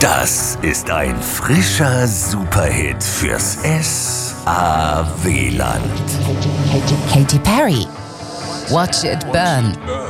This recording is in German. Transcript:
Das ist ein frischer Superhit fürs SAW-Land. Katy Perry. Watch it burn.